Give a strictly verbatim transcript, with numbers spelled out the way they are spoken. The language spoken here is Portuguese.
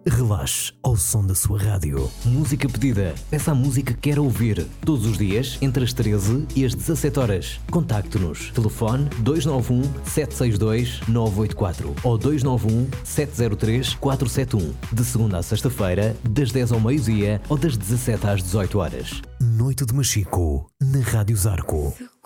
Relaxe ao som da sua rádio. Música pedida. Peça a música que quer ouvir. Todos os dias, entre as treze e as dezassete horas. Contacte-nos. Telefone dois nove um, sete seis dois, nove oito quatro ou dois nove um, sete zero três, quatro sete um. De segunda a sexta-feira, das dez ao meio-dia ou das dezassete às dezoito horas. Noite de Machico, na Rádio Zarco.